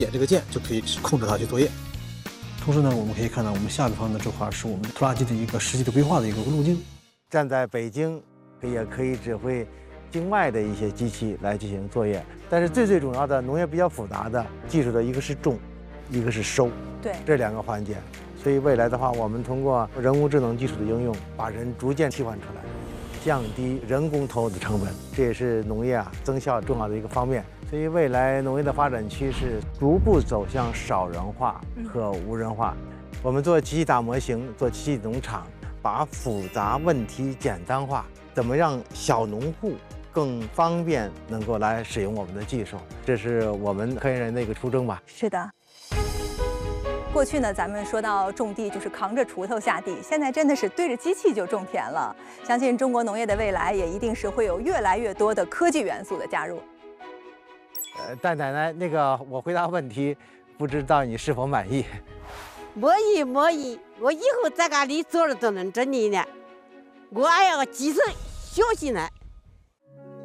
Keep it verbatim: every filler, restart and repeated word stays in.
点这个键就可以控制它去作业。 同时呢，我们可以看到我们下方的这块是我们拖拉机的一个实际的规划的一个路径。 站在北京，也可以指挥境外的一些机器来进行作业。但是最最重要的，农业比较复杂的技术的一个是种，一个是收， 对， 这两个环节。所以未来的话，我们通过人工智能技术的应用，把人逐渐替换出来，降低人工投入的成本，这也是农业啊增效重要的一个方面。所以未来农业的发展趋势逐步走向少人化和无人化。我们做机器大模型，做机器农场，把复杂问题简单化，怎么让小农户更方便能够来使用我们的技术，这是我们科研人的一个初衷吧。 是的。过去呢，咱们说到种地就是扛着锄头下地，现在真的是对着机器就种田了。相信中国农业的未来也一定是会有越来越多的科技元素的加入。 呃，但奶奶，那个我回答问题，不知道你是否满意？ 满意满意，我以后在家里做了都能整理呢。我还要继续学习呢。